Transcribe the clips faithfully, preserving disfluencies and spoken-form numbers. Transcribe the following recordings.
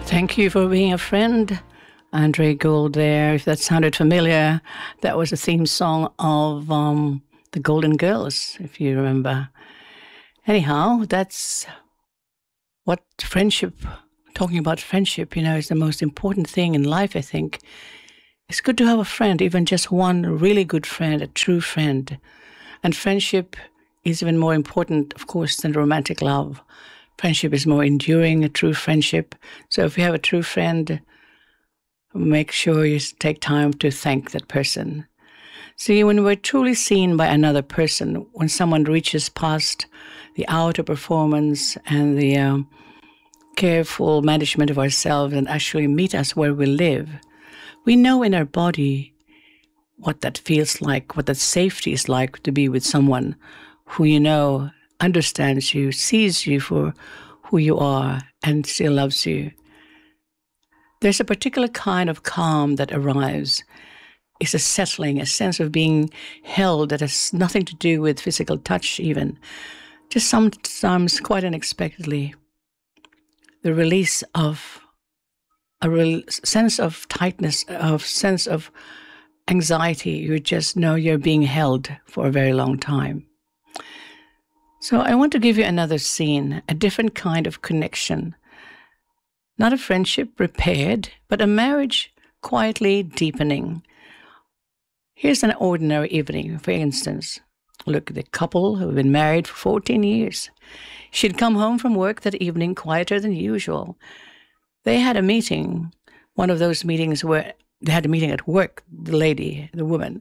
Thank you for being a friend. Andre Gold there. If that sounded familiar, that was a theme song of um, the Golden Girls, if you remember. Anyhow, that's what friendship, talking about friendship, you know, is the most important thing in life, I think. It's good to have a friend, even just one really good friend, a true friend. And friendship is even more important, of course, than romantic love. Friendship is more enduring, a true friendship. So if you have a true friend, make sure you take time to thank that person. See, when we're truly seen by another person, when someone reaches past the outer performance and the um, careful management of ourselves and actually meet us where we live, we know in our body what that feels like, what that safety is like to be with someone who you know understands you, sees you for who you are, and still loves you. There's a particular kind of calm that arrives. It's a settling, a sense of being held that has nothing to do with physical touch even. Just sometimes, quite unexpectedly, the release of a real sense of tightness, of sense of anxiety. You just know you're being held for a very long time. So I want to give you another scene, a different kind of connection. Not a friendship repaired, but a marriage quietly deepening. Here's an ordinary evening, for instance. Look, the couple who have been married for fourteen years. She'd come home from work that evening quieter than usual. They had a meeting, one of those meetings where they had a meeting at work, the lady, the woman.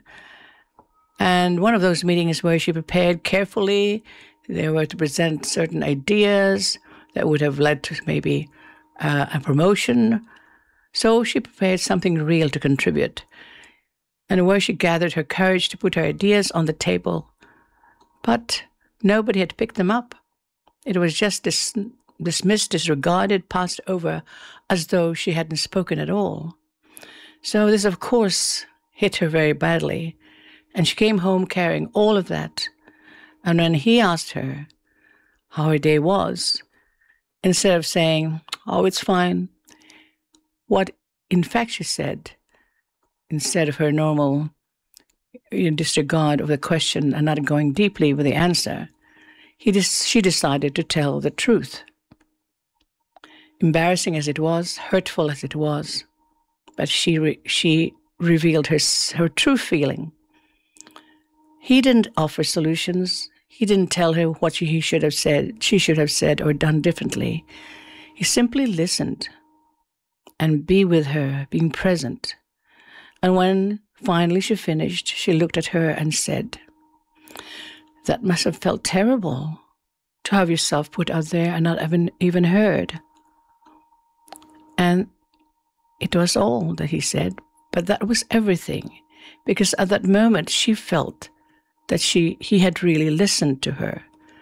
And one of those meetings where she prepared carefully. They were to present certain ideas that would have led to maybe uh, a promotion. So she prepared something real to contribute. And where she gathered her courage to put her ideas on the table. But nobody had picked them up. It was just dis- dismissed, disregarded, passed over, as though she hadn't spoken at all. So this, of course, hit her very badly. And she came home carrying all of that. And when he asked her how her day was, instead of saying, oh, it's fine, what in fact she said, instead of her normal you know, disregard of the question and not going deeply with the answer, he dis- she decided to tell the truth. Embarrassing as it was, hurtful as it was, but she re- she revealed her her true feeling. He didn't offer solutions. He didn't tell her what he should have said, she should have said or done differently. He simply listened and be with her, being present. And when finally she finished, she looked at her and said, that must have felt terrible to have yourself put out there and not even, even heard. And it was all that he said, but that was everything, because at that moment she felt that she he had really listened to her.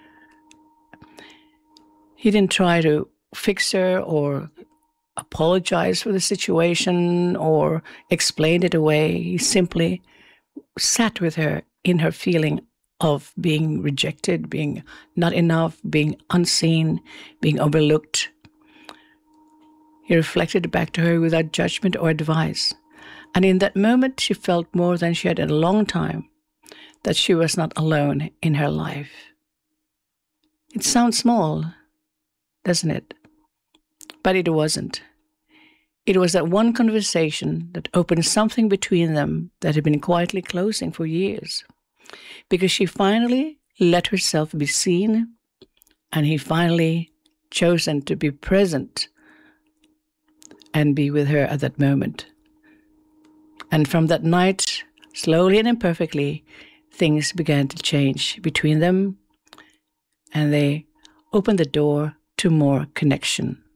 He didn't try to fix her or apologize for the situation or explain it away. He simply sat with her in her feeling of being rejected, being not enough, being unseen, being overlooked. He reflected back to her without judgment or advice. And in that moment, she felt more than she had in a long time, that she was not alone in her life. It sounds small, doesn't it? But it wasn't. It was that one conversation that opened something between them that had been quietly closing for years. Because she finally let herself be seen, and he finally chosen to be present and be with her at that moment. And from that night, slowly and imperfectly, things began to change between them, and they opened the door to more connection.